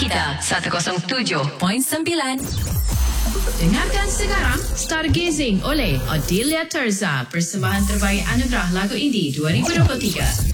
kita 107.9. Dengarkan sekarang Stargazing oleh Odelia Terza, persembahan terbaik anugerah lagu indie 2023.